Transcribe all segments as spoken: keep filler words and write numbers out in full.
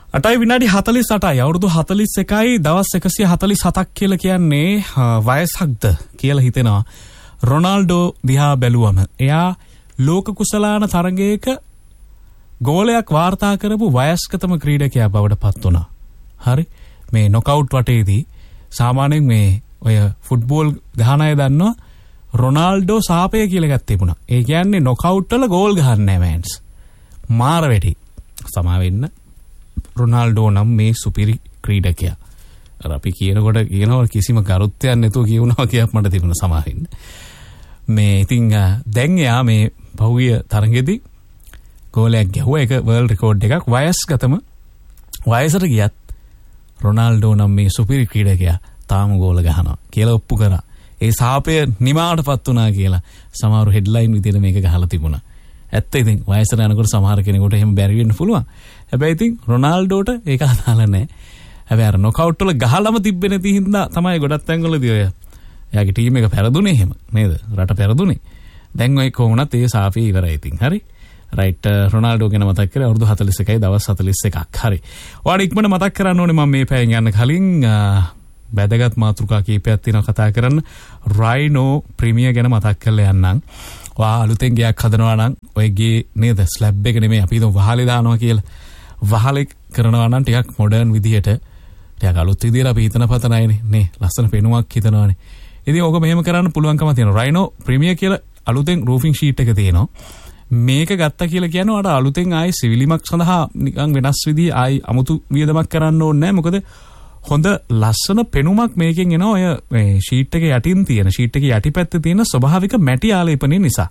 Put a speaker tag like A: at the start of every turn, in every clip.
A: අටයි විනාඩි හතළිස් අටයි අවුරුදු හතළිස් එකයි දවස් එකසිය හතළිස් හතක් කියලා කියන්නේ වයසක්ද කියලා හිතෙනවා. රොනාල්ඩෝ දිහා බැලුවම එයා ලෝක කුසලාන තරගයක ගෝලයක් වාර්තා කරපු වයස්කතම ක්‍රීඩකයා බවට පත් වුණා. හරි මේ නොකවුට් වටේදී සාමාන්‍යයෙන් මේ ඔය ෆුට්බෝල් ගහන අය දන්නවා රොනාල්ඩෝ සාපය කියලා එකක් තිබුණා. ඒ කියන්නේ නොකවුට් වල ගෝල් ගහන්නේ නැහැ මෑන්ස්. මාර වෙටි. සමා වෙන්න රොනාල්ඩෝ නම් මේ සුපිරි ක්‍රීඩකයා. අර අපි කියනකොට කියනවා කිසිම ගරුත්වයක් නැතුව කියුණා කියලාත් මට තිබුණා සමහරින්. මේ ඉතින් දැන් එයා මේ පහුගිය තරගෙදී ගෝලයක් ගැහුවා. ඒක වර්ල්ඩ් රෙකෝඩ් එකක්. වයස්ගතම වයසට ගියත් රොනාල්ඩෝ නම් මේ සුපිරි ක්‍රීඩකයා තාම ගෝල ගහනවා කියලා ඔප්පු කරා. ඒ සාපය නිමාවටපත් වුණා කියලා සමහර හෙඩ්ලයින් විදිහට මේක ගහලා තිබුණා. ඇත්ත ඉතින් වයසට යනකොට සමහර කෙනෙකුට එහෙම බැරි වෙන්න පුළුවන්. හැබැයි ඉතින් රොනාල්ඩෝට ඒක අදාළ නැහැ. හැබැයි අර නොකවුට් වල ගහලම තිබ්බේ නැති හින්දා තමයි ගොඩක් තැන්වලදී ඔය එයාගේ ටීම් එක පෙරදුනේ එහෙම නේද? රට පෙරදුනේ. දැන් ඔය කොහොමනත් ඒ සාපේ ඉවරයි ඉතින්. හරි. රයිට් රොනාල්ඩෝ ගැන මතක් කරේ අවුරුදු හතළිස් එකයි දවස් හතළිස් එකක්. හරි. ඔයාලා ඉක්මනට මතක් කරන්න ඕනේ මම මේ පැයෙන් යන්න කලින් වැදගත් මාතෘකා කීපයක් තියෙනවා කතා කරන්න. රයිනෝ ප්‍රීමියර් ගැන මතක් කරලා යන්නම්. ඔයා අලුතෙන් ගයක් හදනවා නම් ඔය ගේ නේද ස්ලැබ් එක නෙමෙයි අපි හිතමු වහලේ දානවා කියලා. වහලේ කරනවා නම් ටිකක් මොඩර්න් විදියට ටිකක් අලුත් විදියට අපි හිතන පතනයිනේ නේ ලස්සන පෙනුමක් හිතනවානේ. ඉතින් ඕක මෙහෙම කරන්න පුළුවන්කම තියෙනවා. රයිනෝ ප්‍රීමියර් කියලා අලුතෙන් රූෆින් ෂීට් එක තියෙනවා. මේක ගත්තා කියලා කියන්නේ ඔයාලට අලුතෙන් ආයේ සිවිලිමක් සඳහා නිකන් වෙනස් විදිහේ ආයි අමුතු වියදමක් කරන්න ඕනේ නැහැ. මොකද හොඳ ලස්සන පෙනුමක් මේකෙන් එනවා. ඔය මේ ෂීට් එකේ යටින් තියෙන ෂීට් එකේ යටිපැත්තේ තියෙන ස්වභාවික මැටි ආලේපනය නිසා.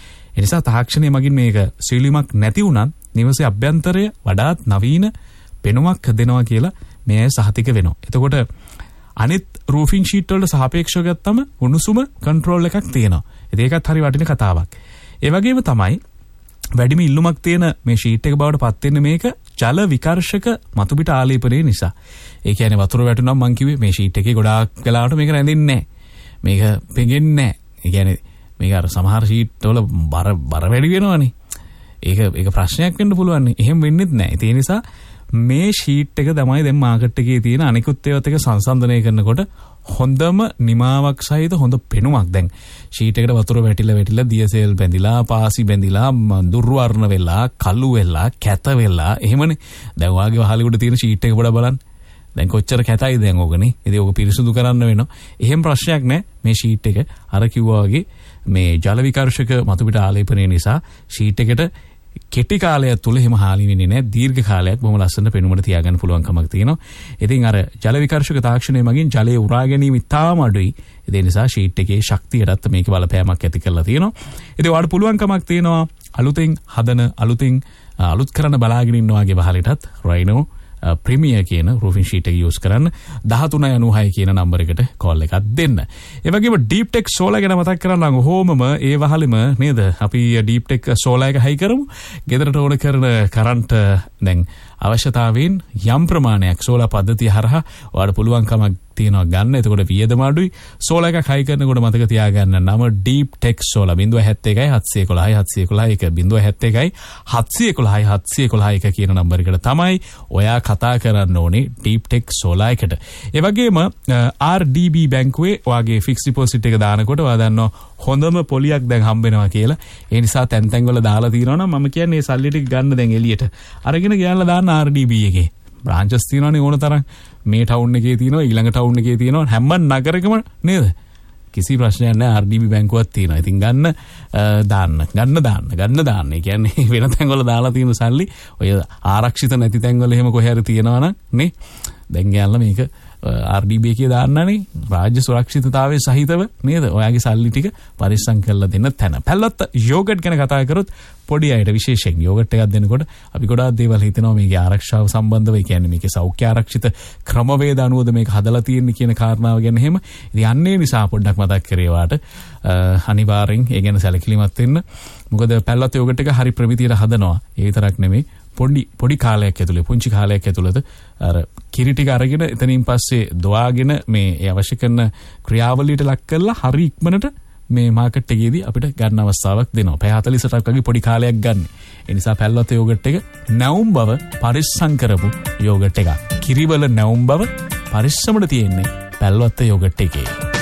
A: ඒ නිසා තාක්ෂණය මගින් මේක සිවිලිමක් නැති වුණත් නිවසේ අභ්‍යන්තරය වඩාත් නවීන පෙනුමක් දෙනවා කියලා මේ සහතික වෙනවා. එතකොට අනිත් රූෆින් ෂීට් වලට සාපේක්ෂව ගත්තම උණුසුම කන්ට්‍රෝල් එකක් තියෙනවා. ඉතින් ඒකත් හරි වටින කතාවක්. ඒ වගේම තමයි වැඩිම ඉල්ලුමක් තියෙන මේ ෂීට් එක බවට පත් වෙන්නේ මේක ජල විකර්ෂක මතු පිට ආලේපනය නිසා. ඒ කියන්නේ වතුර වැටුනම මං කිව්වේ මේ ෂීට් එකේ ගොඩාක් වෙලාවට මේක රැඳෙන්නේ නැහැ. මේක පෙඟෙන්නේ නැහැ. ඒ කියන්නේ මේක අර සමහර ෂීට් වල බර බර වැඩි වෙනවනේ. ඒක ඒක ප්‍රශ්නයක් වෙන්න පුළුවන් නේ. එහෙම වෙන්නේත් නැහැ. ඒ නිසා මේ ෂීට් එක තමයි දැන් මාකට් එකේ තියෙන අනිකුත් ඒවාත් එක සංසන්දනය කරනකොට හොඳම නිමාවක් සහිත හොඳ පෙනුමක්. දැන් ෂීට් එකට වතුර වැටිලා වැටිලා දියසෙල් බැඳිලා පාසි බැඳිලා දුර්වර්ණ වෙලා කළු වෙලා කැත වෙලා එහෙමනේ. දැන් ඔයාගේ වහලෙකට තියෙන ෂීට් එක පොඩ බලන්න. දැන් කොච්චර කැතයිද දැන් ඕකනේ. ඉතින් ඕක පිරිසුදු කරන්න වෙනවා. එහෙම ප්‍රශ්නයක් නැහැ. මේ ෂීට් එක අර කිව්වා වගේ මේ ජල විකර්ෂක මතු පිට ආලේපනය නිසා ෂීට් එකට කෙටි කාලයක් තුල එහෙම හානි වෙන්නේ නැහැ. දීර්ඝ කාලයක් බොහොම ලස්සන පෙනුමකට තියාගන්න පුළුවන් කමක් තියෙනවා. ඉතින් අර ජල විකර්ෂක තාක්ෂණය මගින් ජලය උරා ගැනීම ඉතාම අඩුයි. ඒ නිසා ෂීට් එකේ ශක්තියටත් මේක බලපෑමක් ඇති කරලා තියෙනවා. ඉතින් ඔයාලට පුළුවන් කමක් තියෙනවා අලුතෙන් හදන අලුතෙන් අලුත් කරන බලාගෙන ඉන්න වාගේ බහලටත් රයිනෝ ප්‍රීමියර් කියන රූෆින් ෂීට් එක යූස් කරන්න දහතුනයි අනූහය කියන නම්බර එකට කෝල් එකක් දෙන්න. ඒ වගේම ඩීප් ටෙක් සෝලාර් ගැන මතක් කරන්න ඕමම ඒ වහලෙම නේද අපි ඩීප් ටෙක් සෝලාර් එක හයි කරමු. ගෙදරට ඕන කරන කරන්ට් දැන් අවශ්‍යතාවයෙන් යම් ප්‍රමාණයක් සෝලාර් පද්ධතිය හරහා ඔයාලට පුළුවන්කමක් තියෙනවා ගන්න. එතකොට වියදම අඩුයි. සෝලාර් එකක් හයි කරනකොට මතක තියාගන්න නම ඩීප් ටෙක් සෝලාර් ज़ीरो सात एक एक सात एक एक सात एक एक ज़ीरो सात एक एक सात एक एक सात एक एक කියන නම්බර එකට තමයි ඔයා කතා කරන්න ඕනේ ඩීප් ටෙක් සෝලාර් එකට. ඒ වගේම ආර් ඩී බී බැංකුවේ ඔයාගේ ෆික්ස් ඩිපොසිට් එක දානකොට ඔයා දන්නවා හොඳම පොලියක් දැන් හම්බ වෙනවා කියලා. ඒ නිසා තැන් තැන් වල දාලා තියෙනවා නම් මම කියන්නේ මේ සල්ලි ටික ගන්න දැන් එළියට අරගෙන ගියලා දාන්න ආර් ඩී බී එකේ. බ්‍රාන්චස් තියෙනවනේ ඕන තරම්. මේ ටවුන් එකේ තියෙනවා ඊළඟ ටවුන් එකේ තියෙනවා හැම නගරෙකම නේද? කිසි ප්‍රශ්නයක් නැහැ. ආර් ඩී බී බැංකුවක් තියෙනවා. ඉතින් ගන්න දාන්න ගන්න දාන්න ගන්න දාන්න. ඒ කියන්නේ වෙන තැන් වල දාලා තියෙන සල්ලි ඔය ආරක්ෂිත නැති තැන් වල එහෙම කොහේ හරි තියෙනවා නම් නේ දැන් ගියලා මේක ආර් ඩී බී එකේ දාන්නනේ රාජ්‍ය සුරක්ෂිතතාවයේ සහිතව නේද? ඔයාගේ සල්ලි ටික පරිස්සම් කරලා දෙන්න තැන. පැල්ලත් යෝගට් ගැන කතා කරොත් පොඩි අයට විශේෂයෙන් යෝගට් එකක් දෙනකොට අපි ගොඩාක් දේවල් හිතනවා මේකේ ආරක්ෂාව සම්බන්ධව. ඒ කියන්නේ මේකේ සෞඛ්‍ය ආරක්ෂිත ක්‍රමවේද අනුවද මේක හදලා තියෙන්නේ කියන කාරණාව ගැන එහෙම. ඉතින් අන්නේ නිසා පොඩ්ඩක් මතක් කරේ වාට අනිවාර්යෙන් ඒ ගැන සැලකිලිමත් වෙන්න. මොකද පැල්ලත් යෝගට් එක හරි ප්‍රමිතියට හදනවා. ඒ විතරක් නෙමෙයි පොඩි පොඩි කාලයක් ඇතුළේ පුංචි කාලයක් ඇතුළත අර කිරි ටික අරගෙන එතනින් පස්සේ දොවාගෙන මේ අවශ්‍ය කරන ක්‍රියාවලියට ලක් කරලා හරි ඉක්මනට මේ මාකට් එකේදී අපිට ගන්න අවස්ථාවක් දෙනවා. පැය හතළිසටක් වගේ පොඩි කාලයක් ගන්න. ඒ නිසා පැල්වත්ත යෝගට් එක නැවුම් බව පරිස්සම් කරපු යෝගට් එකක්. කිරිවල නැවුම් බව පරිස්සමට තියෙන්නේ පැල්වත්ත යෝගට් එකේ.